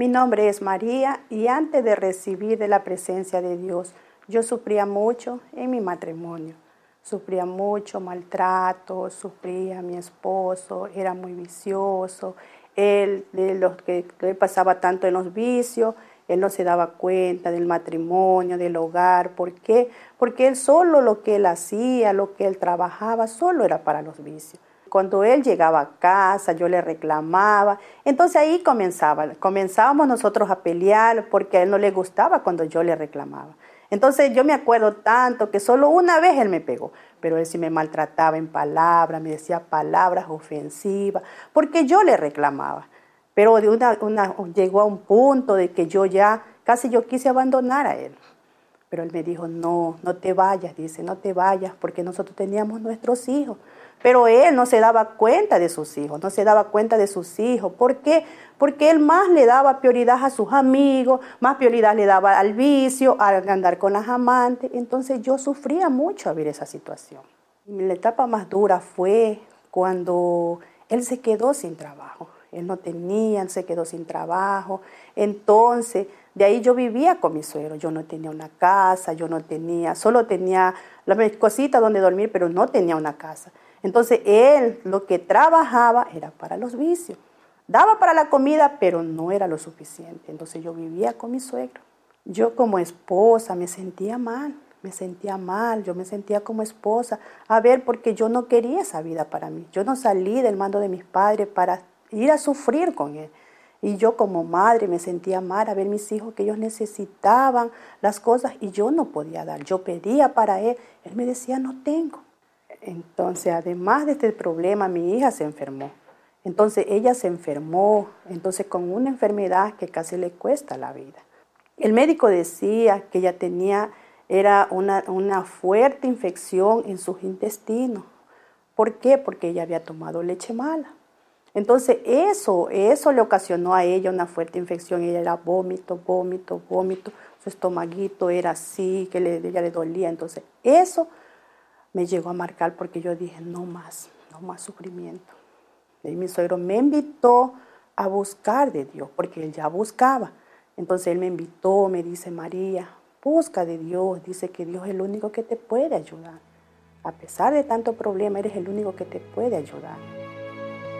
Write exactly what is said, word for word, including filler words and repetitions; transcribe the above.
Mi nombre es María y antes de recibir de la presencia de Dios, yo sufría mucho en mi matrimonio. Sufría mucho maltrato, sufría mi esposo, era muy vicioso. Él, de los que, que pasaba tanto en los vicios, él no se daba cuenta del matrimonio, del hogar. ¿Por qué? Porque él solo lo que él hacía, lo que él trabajaba, solo era para los vicios. Cuando él llegaba a casa, yo le reclamaba. Entonces ahí comenzaba, comenzábamos nosotros a pelear porque a él no le gustaba cuando yo le reclamaba. Entonces yo me acuerdo tanto que solo una vez él me pegó, pero él sí me maltrataba en palabras, me decía palabras ofensivas, porque yo le reclamaba. Pero de una, una, llegó a un punto de que yo ya, casi yo quise abandonar a él. Pero él me dijo, no, no te vayas, dice, no te vayas, porque nosotros teníamos nuestros hijos. Pero él no se daba cuenta de sus hijos, no se daba cuenta de sus hijos. ¿Por qué? Porque él más le daba prioridad a sus amigos, más prioridad le daba al vicio, a andar con las amantes. Entonces yo sufría mucho a ver esa situación. La etapa más dura fue cuando él se quedó sin trabajo. Él no tenía, él se quedó sin trabajo. Entonces, de ahí yo vivía con mi suegro. Yo no tenía una casa, yo no tenía, solo tenía las cositas donde dormir, pero no tenía una casa. Entonces, él lo que trabajaba era para los vicios. Daba para la comida, pero no era lo suficiente. Entonces, yo vivía con mi suegro. Yo como esposa me sentía mal, me sentía mal, yo me sentía como esposa. A ver, porque yo no quería esa vida para mí. Yo no salí del mando de mis padres para ir a sufrir con él. Y yo como madre me sentía mal a ver mis hijos que ellos necesitaban las cosas y yo no podía dar. Yo pedía para él, él me decía no tengo. Entonces, además de este problema, mi hija se enfermó. Entonces, ella se enfermó, entonces con una enfermedad que casi le cuesta la vida. El médico decía que ella tenía, era una, una fuerte infección en sus intestinos. ¿Por qué? Porque ella había tomado leche mala. Entonces, eso, eso le ocasionó a ella una fuerte infección. Ella era vómito, vómito, vómito. Su estomaguito era así, que le, ella le dolía. Entonces, eso me llegó a marcar porque yo dije, no más, no más sufrimiento. Y mi suegro me invitó a buscar de Dios, porque él ya buscaba. Entonces él me invitó, me dice, María, busca de Dios. Dice que Dios es el único que te puede ayudar. A pesar de tanto problema, eres el único que te puede ayudar.